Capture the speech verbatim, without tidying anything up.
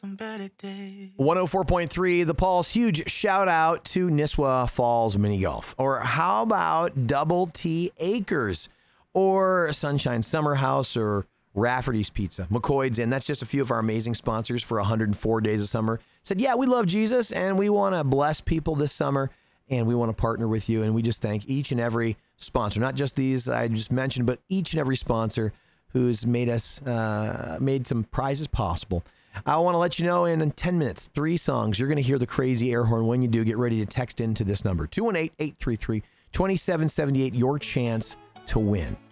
one oh four point three The Pulse. Huge shout out to Nisswa Falls Mini Golf. Or how about Double T Acres or Sunshine Summer House or Rafferty's Pizza, McCoy's Inn. That's just a few of our amazing sponsors for one hundred four days of summer. Said, yeah, we love Jesus and we want to bless people this summer and we want to partner with you. And we just thank each and every sponsor, not just these I just mentioned, but each and every sponsor who's made us, uh, made some prizes possible. I want to let you know in ten minutes, three songs, you're going to hear the crazy air horn. When you do, get ready to text into this number, two one eight, eight three three, two seven seven eight, your chance to win.